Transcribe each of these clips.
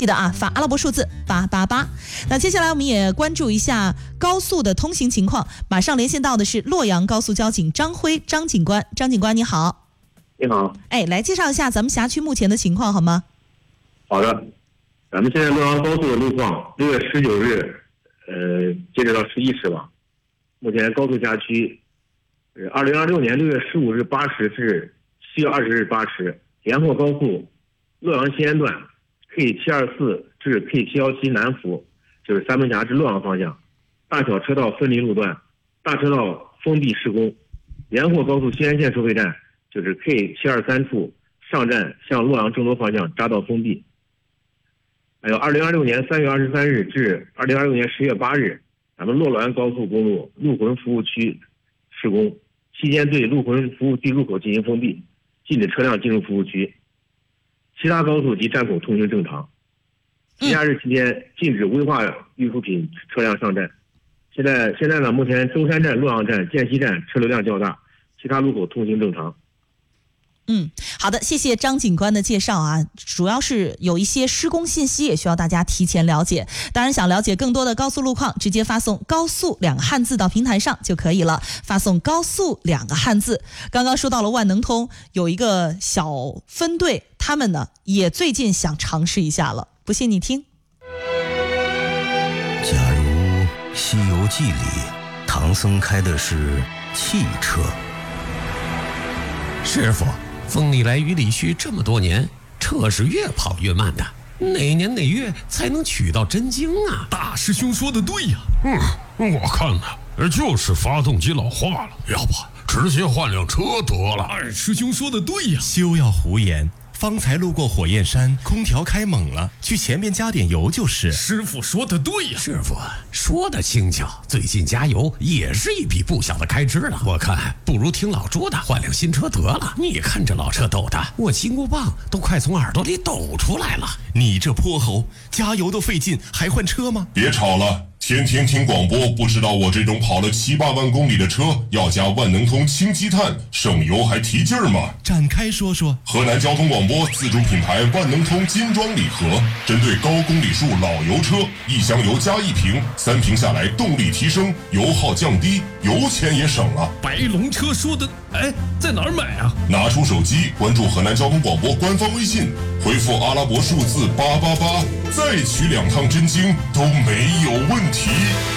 记得啊，发阿拉伯数字888。那接下来我们也关注一下高速的通行情况，马上连线到的是洛阳高速交警张辉张警官。张警官你好。 你好。 来介绍一下咱们辖区目前的情况好吗？ 好的，咱们现在洛阳高速的路况，6月19日，截止到11时吧。目前高速辖区，2026年6月15日8时至7月20日8时，连霍高速洛阳西安段 K724至 K717南孚，就是三门峡至洛阳方向，大小车道分离路段，大车道封闭施工。连霍高速西安线收费站，就是 K723处上站向洛阳郑州方向匝道封闭。还有2026年3月23日至2026年10月8日，咱们洛阳高速公路陆浑服务区施工，期间对陆浑服务区入口进行封闭，禁止车辆进入服务区。其他高速及站口通行正常。节假日期间禁止危化运输品车辆上站。现在呢，目前舟山站、洛阳站、涧西站车流量较大，其他路口通行正常。 好的，谢谢张警官的介绍啊，主要是有一些施工信息也需要大家提前了解。当然想了解更多的高速路况，直接发送高速2个汉字到平台上就可以了，发送高速2个汉字。刚刚说到了万能通有一个小分队，他们呢也最近想尝试一下了，不信你听。 假如《西游记》里唐僧开的是汽车， 师傅，风里来雨里去这么多年，车是越跑越慢的，哪年哪月才能取到真经啊？ 大师兄说的对呀。我看呢，就是发动机老化了，要不直接换辆车得了。二师兄说的对呀。 休要胡言，方才路过火焰山，空调开猛了，去前面加点油就是。 师傅说的对呀。 师傅说的轻巧，最近加油也是一笔不小的开支了。我看不如听老朱的，换辆新车得了。你看这老车抖的，我金箍棒都快从耳朵里抖出来了。 你这泼猴，加油都费劲，还换车吗？ 别吵了，天天听广播，不知道我这种跑了7、8万公里的车要加万能通氢积碳，省油还提劲儿吗？ 展开说说。 河南交通广播自主品牌万能通精装礼盒，针对高公里数老油车，1箱油加1瓶，3瓶下来动力提升，油耗降低，油钱也省了。 白龙车说的，在哪儿买啊？ 拿出手机关注河南交通广播官方微信，回复阿拉伯数字888，再取2趟真经都没有问题。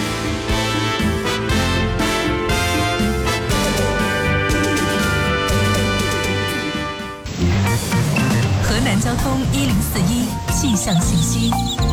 河南交通1041气象信息。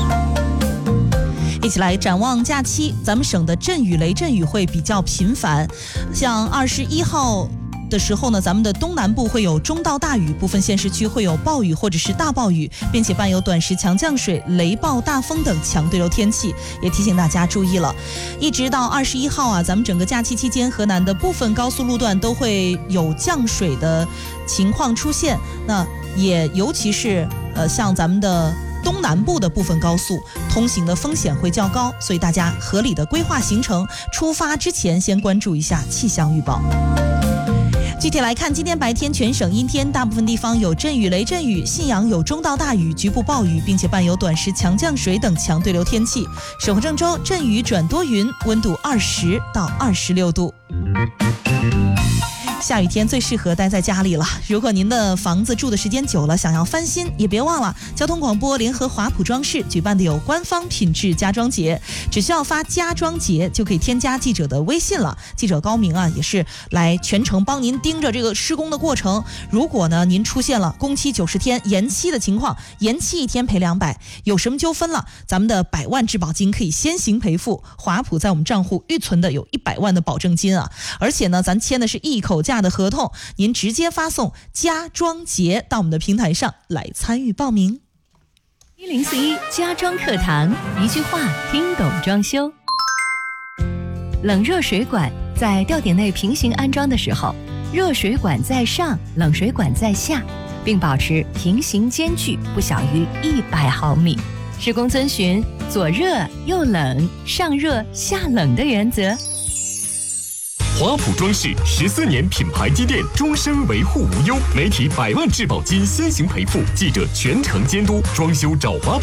一起来展望假期，咱们省的阵雨雷阵雨会比较频繁，像21号的时候呢，咱们的东南部会有中到大雨，部分县市区会有暴雨或者是大暴雨，并且伴有短时强降水、雷暴大风等强对流天气，也提醒大家注意了。一直到21号啊，咱们整个假期期间，河南的部分高速路段都会有降水的情况出现，那也尤其是像咱们的东南部的部分高速通行的风险会较高，所以大家合理的规划行程，出发之前先关注一下气象预报。具体来看，今天白天全省阴天，大部分地方有阵雨雷阵雨，信阳有中到大雨，局部暴雨，并且伴有短时强降水等强对流天气。省会郑州阵雨转多云，温度20到26度。下雨天最适合待在家里了。如果您的房子住的时间久了，想要翻新，也别忘了交通广播联合华普装饰举办的有官方品质家装节，只需要发家装节就可以添加记者的微信了。记者高明啊，也是来全程帮您盯着这个施工的过程。如果呢您出现了工期90天延期的情况，延期1天赔200，有什么纠纷了，咱们的100万质保金可以先行赔付。华普在我们账户预存的有100万的保证金啊，而且呢咱签的是一口价的合同，您直接发送家装节到我们的平台上来参与报名。 1041家装课堂，一句话听懂装修。冷热水管在吊顶内平行安装的时候，热水管在上，冷水管在下，并保持平行间距不小于100毫米。施工遵循左热右冷，上热下冷的原则。 华普装饰14年品牌积淀，终身维护无忧，媒体100万质保金先行赔付，记者全程监督，装修找华普。